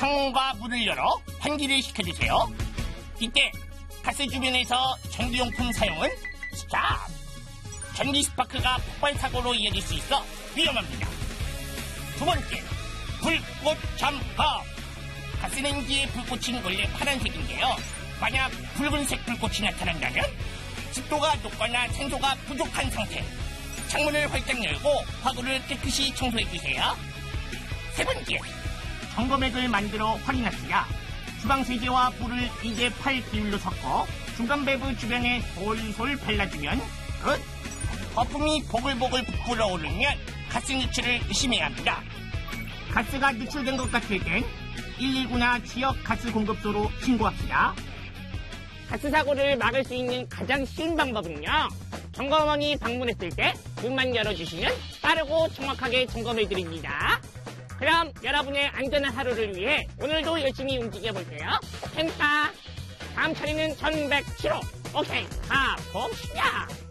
창문과 문을 열어 환기를 시켜주세요. 이때 가스 주변에서 전기용품 사용은 스탑! 전기 스파크가 폭발 사고로 이어질 수 있어 위험합니다. 두 번째, 불꽃 점퍼. 가스레인지의 불꽃은 원래 파란색인데요. 만약 붉은색 불꽃이 나타난다면 습도가 높거나 산소가 부족한 상태. 창문을 활짝 열고 화구를 깨끗이 청소해주세요. 세 번째, 점검액을 만들어 확인합시다. 주방세제와 물을 2대8 비율로 섞어 중간 밸브 주변에 솔솔 발라주면 끝! 거품이 보글보글 불어오르면 가스 누출을 의심해야 합니다. 가스가 누출된 것 같을 땐 119나 지역 가스 공급소로 신고합시다. 가스 사고를 막을 수 있는 가장 쉬운 방법은요, 점검원이 방문했을 때 문만 열어주시면 빠르고 정확하게 점검해드립니다. 그럼 여러분의 안전한 하루를 위해 오늘도 열심히 움직여볼게요. 펜타 다음 차례는 1107호. 오케이, 가봅시다.